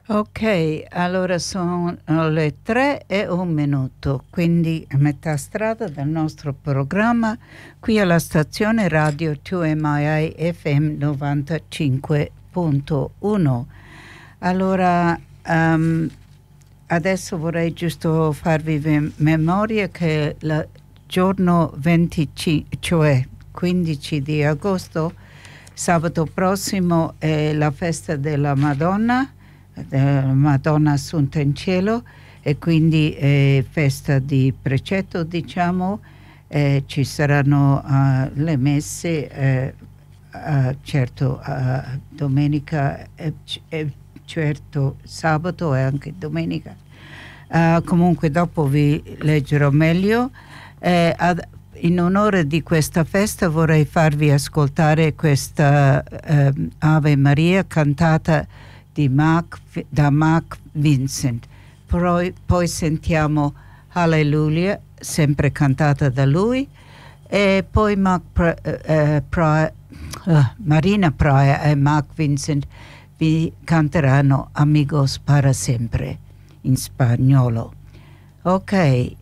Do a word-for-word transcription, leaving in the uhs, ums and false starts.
Ok, allora sono le tre e un minuto, quindi a metà strada del nostro programma qui alla stazione radio due M I I F M novantacinque punto uno. Allora, um, adesso vorrei giusto farvi ve- memoria che il giorno venticinque, cioè quindici di agosto, sabato prossimo, è la festa della Madonna, Madonna Assunta in Cielo, e quindi è festa di precetto, diciamo. Eh, ci saranno uh, le messe, eh, uh, certo uh, domenica e eh, certo sabato e anche domenica. Uh, comunque dopo vi leggerò meglio. Eh, ad, in onore di questa festa vorrei farvi ascoltare questa uh, Ave Maria cantata di Mark, da Mark Vincent. Poi, poi sentiamo Alleluia, sempre cantata da lui, e poi Mark Pra, eh, Pra, uh, Marina Praia e Mark Vincent vi canteranno Amigos para sempre in spagnolo. Ok,